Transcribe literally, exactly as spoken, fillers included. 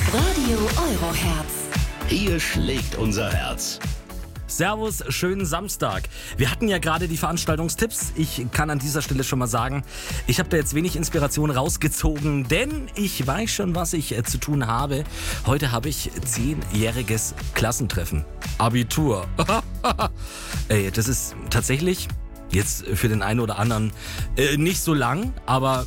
Radio Euroherz. Hier schlägt unser Herz. Servus, schönen Samstag. Wir hatten ja gerade die Veranstaltungstipps. Ich kann an dieser Stelle schon mal sagen, ich habe da jetzt wenig Inspiration rausgezogen, denn ich weiß schon, was ich äh, zu tun habe. Heute habe ich zehnjähriges Klassentreffen. Abitur. Ey, das ist tatsächlich jetzt für den einen oder anderen äh, nicht so lang, aber